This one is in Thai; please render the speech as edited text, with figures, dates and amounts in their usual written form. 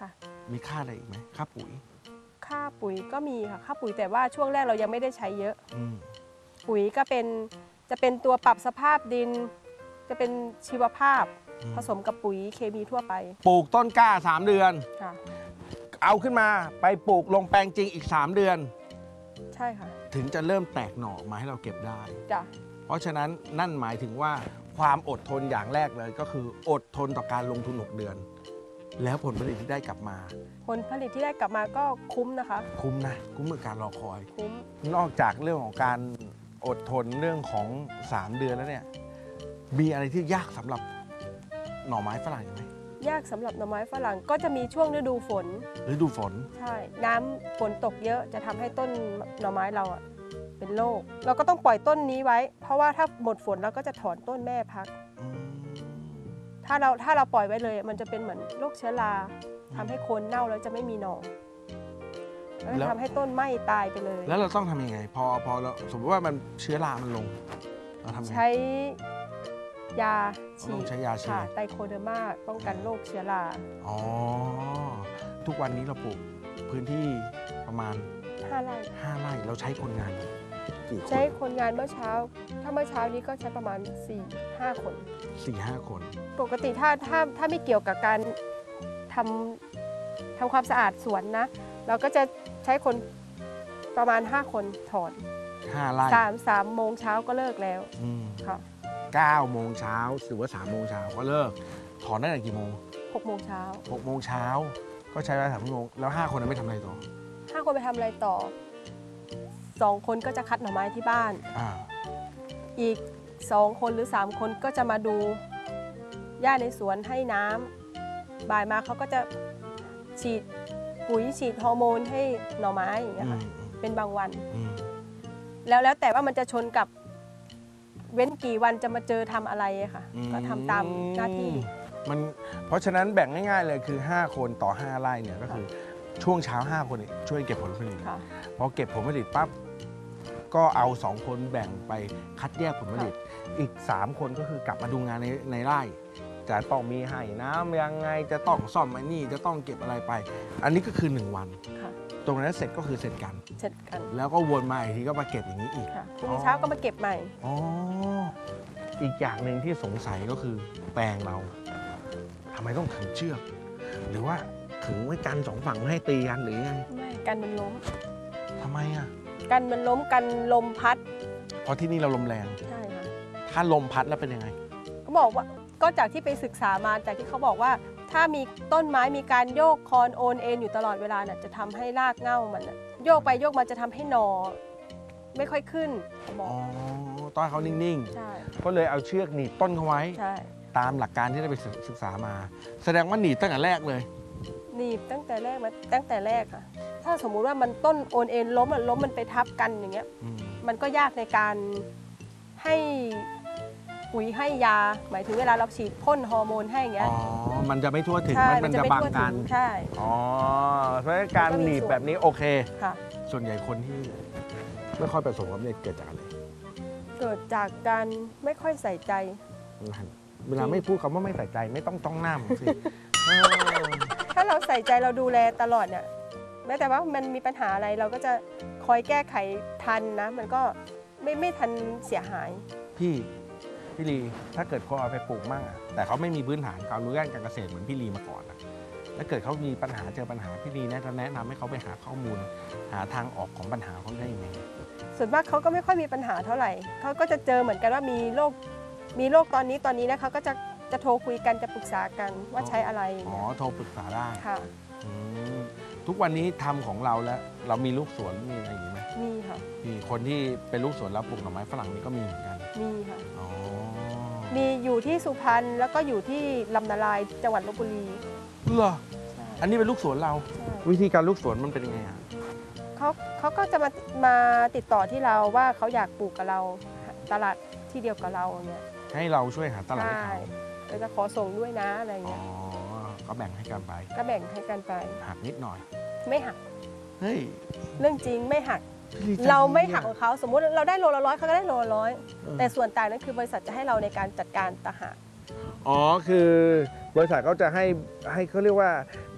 ค่ะมีค่าอะไรอีกไหมค่าปุ๋ยค่าปุ๋ยก็มีค่ะค่าปุ๋ยแต่ว่าช่วงแรกเรายังไม่ได้ใช้เยอะปุ๋ยก็จะเป็นตัวปรับสภาพดิน จะเป็นชีวภาพผสมกับปุ๋ยเคมีทั่วไปปลูกต้นกล้า3 เดือนค่ะเอาขึ้นมาไปปลูกลงแปลงจริงอีก3 เดือนใช่ค่ะถึงจะเริ่มแตกหน่อมาให้เราเก็บได้จ้ะเพราะฉะนั้นนั่นหมายถึงว่าความอดทนอย่างแรกเลยก็คืออดทนต่อการลงทุน6 เดือนแล้วผลผลิตที่ได้กลับมาผลผลิตที่ได้กลับมาก็คุ้มนะคะคุ้มนะคุ้มกับการรอคอยคุ้มนอกจากเรื่องของการอดทนเรื่องของ3 เดือนแล้วเนี่ยมีอะไรที่ยากสำหรับหน่อไม้ฝรั่งไหมยากสำหรับหน่อไม้ฝรั่งก็จะมีช่วงฤดูฝนใช่น้ำฝนตกเยอะจะทำให้ต้นหน่อไม้เราเป็นโรคเราก็ต้องปล่อยต้นนี้ไว้เพราะว่าถ้าหมดฝนเราก็จะถอนต้นแม่พักถ้าเราปล่อยไว้เลยมันจะเป็นเหมือนโรคเชื้อราทำให้โคนเน่าแล้วจะไม่มีหน่อแล้วทำให้ต้นไหม้ตายไปเลยแล้วเราต้องทำยังไงพอเราสมมติว่ามันเชื้อรามันลงเราทำใช้ยาฉีดใช้ยาฉีดไตโคเดอร์มาป้องกันโรคเชื้อราอ๋อทุกวันนี้เราปลูกพื้นที่ประมาณ 5 ไร่เราใช้คนงานกี่คนใช้คนงานเมื่อเช้าถ้าเมื่อเช้านี้ก็ใช้ประมาณ 4-5 คน 4-5 คนปกติถ้าไม่เกี่ยวกับการทำความสะอาดสวนนะเราก็จะใช้คนประมาณ5 คนถอน 5 ไร่ 3 โมงเช้าก็เลิกแล้วค่ะ 9 โมงเช้าหรือว่า3 โมงเช้าก็เลิกถอนได้ตั้งกี่โมง 6 โมงเช้า 6 โมงเช้าก็ใช้เวลา3 ชั่วโมงแล้ว5 คนนั้นไม่ทำอะไรต่อ 5 คนไปทำอะไรต่อ2 คนก็จะคัดหน่อไม้ที่บ้านอีก2 คนหรือ3 คนก็จะมาดูหญ้าในสวนให้น้ำบ่ายมาเขาก็จะฉีดปุ๋ยฉีดฮอร์โมนให้หน่อไม้อย่างเงี้ยค่ะเป็นบางวันแล้วแต่ว่ามันจะชนกับเว้นกี่วันจะมาเจอทำอะไรค่ะก็ทำตามหน้าที่เพราะฉะนั้นแบ่งง่ายๆเลยคือ5 คนต่อ5 ไร่เนี่ยก็คือช่วงเช้า5 คนช่วยเก็บผลผลิตพอเก็บผลผลิตปั๊บก็เอา2 คนแบ่งไปคัดแยกผลผลิตอีก3 คนก็คือกลับมาดูงานในไร่จะต้องมีให้น้ำยังไงจะต้องซ่อมไอ้นี่จะต้องเก็บอะไรไปอันนี้ก็คือ1 วันตรงนั้นเสร็จก็คือเสร็จกันแล้วก็วนมาอีกทีก็มาเก็บอย่างนี้อีกพรุ่งนี้เช้าก็มาเก็บใหม่อีกอย่างหนึ่งที่สงสัยก็คือแปลงเราทำไมต้องขึงเชือกหรือว่าขึงไว้กัน2 ฝั่งไม่ให้ตีกันหรือไงไม่กันมันล้มทำไมกันมันล้มกันลมพัดเพราะที่นี่เราลมแรงใช่ค่ะถ้าลมพัดแล้วเป็นยังไงเขาบอกว่าก็จากที่ไปศึกษามาจากที่เขาบอกว่าถ้ามีต้นไม้มีการโยกคอนโอนเอ็นอยู่ตลอดเวลาเนี่ยจะทำให้รากเหง้ามันโยกไปโยกมาจะทำให้หน่อไม่ค่อยขึ้นเขาบอกต้นเขานิ่งๆก็เลยเอาเชือกหนีบต้นเขาไว้ตามหลักการที่ได้ไปศึกษามาแสดงว่าหนีบตั้งแต่แรกเลยหนีบตั้งแต่แรกค่ะถ้าสมมุติว่ามันต้นโอนเอ็นล้มมันไปทับกันอย่างเงี้ยมันก็ยากในการให้ปุ๋ยให้ยาหมายถึงเวลาเราฉีดพ่นฮอร์โมนให้อย่างเงี้ยมันจะไม่ทั่วถึงมันจะบังกันใช่เพราะการหนีบแบบนี้โอเคส่วนใหญ่คนที่ไม่ค่อยประสบความสำเร็จเกิดจากอะไรเกิดจากการไม่ค่อยใส่ใจเวลาไม่พูดคำว่าไม่ใส่ใจไม่ต้องจ้องหน้าผมสิถ้าเราใส่ใจเราดูแลตลอดเนี่ยแม้แต่ว่ามันมีปัญหาอะไรเราก็จะคอยแก้ไขทันนะมันก็ไม่ทันเสียหายพี่ลีถ้าเกิดคนเอาไปปลูกมั่งแต่เขาไม่มีพื้นฐานความรู้ด้านการเกษตรเหมือนพี่ลีมาก่อนถ้าเกิดเขามีปัญหาเจอปัญหาพี่ลีแนะนำให้เขาไปหาข้อมูลหาทางออกของปัญหาเขาได้ยังไงส่วนมากเขาก็ไม่ค่อยมีปัญหาเท่าไหร่เขาก็จะเจอเหมือนกันว่ามีโรคตอนนี้นะเขาก็จะโทรคุยกันจะปรึกษากันว่าใช้อะไรโทรปรึกษาได้ค่ะทุกวันนี้ทำของเราแล้วเรามีลูกสวนมีอะไรอย่างนี้ไหมมีค่ะมีคนที่เป็นลูกสวนแล้วปลูกหน่อไม้ฝรั่งนี่ก็มีเหมือนกันมีค่ะมีอยู่ที่สุพรรณแล้วก็อยู่ที่ลำนาลายจังหวัดลพบุรีเหรออันนี้เป็นลูกสวนเราวิธีการลูกสวนมันเป็นยังไงเขาก็จะมาติดต่อที่เราว่าเขาอยากปลูกกับเราตลาดที่เดียวกับเราเนี่ยให้เราช่วยหาตลาดให้เขาเราจะขอส่งด้วยนะอะไรเงี้ยก็แบ่งให้กันไปหักนิดหน่อยไม่หักเฮ้ยเรื่องจริงไม่หักเราไม่หักของเขาสมมุติเราได้โลละ100เขาก็ได้โลละ100แต่ส่วนต่างนั้นคือบริษัทจะให้เราในการจัดการต่างหากคือบริษัทเขาจะให้เขาเรียกว่า